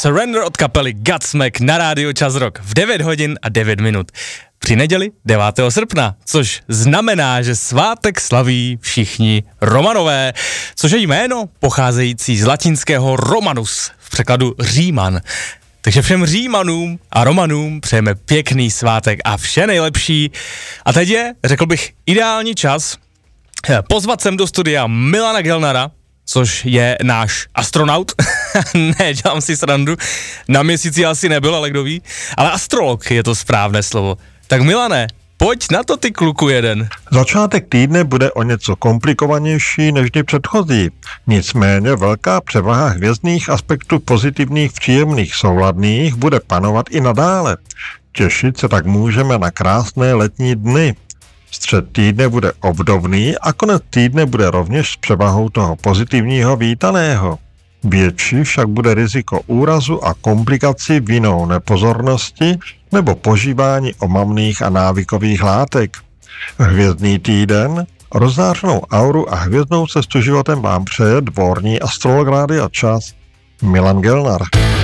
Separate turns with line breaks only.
Surrender od kapely Godsmack na rádiu Čas Rock v 9 hodin a 9 minut. Při neděli 9. srpna, což znamená, že svátek slaví všichni Romanové, což je jméno pocházející z latinského Romanus, v překladu Říman. Takže všem Římanům a Romanům přejeme pěkný svátek a vše nejlepší. A teď je, řekl bych, ideální čas pozvat sem do studia Milana Gelnara, což je náš astronaut. Ne, dělám si srandu. Na měsíci asi nebyl, ale kdo ví. Ale astrolog je to správné slovo. Tak Milane, pojď na to ty kluku jeden.
Začátek týdne bude o něco komplikovanější než dny předchozí. Nicméně velká převaha hvězdných aspektů pozitivních v příjemných souladných bude panovat i nadále. Těšit se tak můžeme na krásné letní dny. Střed týdne bude obdobný a konec týdne bude rovněž s převahou toho pozitivního vítaného. Větší však bude riziko úrazu a komplikací vinou nepozornosti nebo požívání omamných a návykových látek. Hvězdný týden, rozzářenou auru a hvězdnou cestu životem vám přeje dvorní astrolog Rádia Čas Milan Gelnar.